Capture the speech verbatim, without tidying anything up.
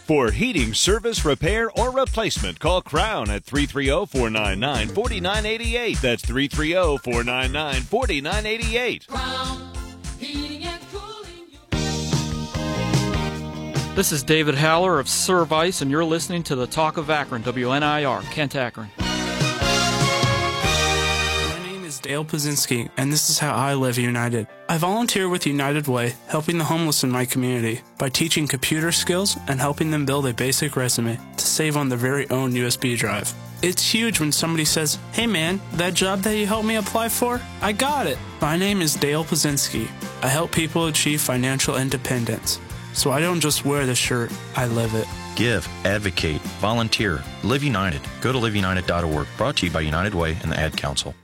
For heating service, repair, or replacement, call Crown at three three zero, four nine nine, four nine eight eight. That's three three zero, four nine nine, four nine eight eight. Crown Heating and Cooling. This is David Haller of Service, and you're listening to the Talk of Akron, W N I R, Kent, Akron. Dale Pazinski, and this is how I live United. I volunteer with United Way, helping the homeless in my community by teaching computer skills and helping them build a basic resume to save on their very own U S B drive. It's huge when somebody says, "Hey man, that job that you helped me apply for, I got it." My name is Dale Pazinski. I help people achieve financial independence. So I don't just wear the shirt, I live it. Give, advocate, volunteer, Live United. Go to live united dot org. Brought to you by United Way and the Ad Council.